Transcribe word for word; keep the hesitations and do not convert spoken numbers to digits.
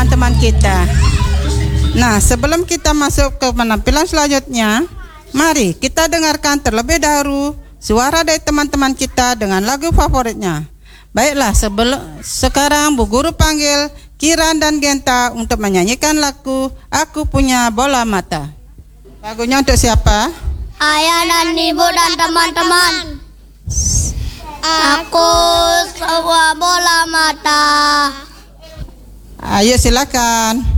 teman-teman kita. Nah, sebelum kita masuk ke penampilan selanjutnya, mari kita dengarkan terlebih dahulu suara dari teman-teman kita dengan lagu favoritnya. Baiklah, sebelum sekarang Bu Guru panggil Kiran dan Genta untuk menyanyikan lagu Aku Punya Bola Mata. Lagunya untuk siapa? Ayah dan ibu dan teman-teman. Aku sebuah bola mata. Ayo silakan.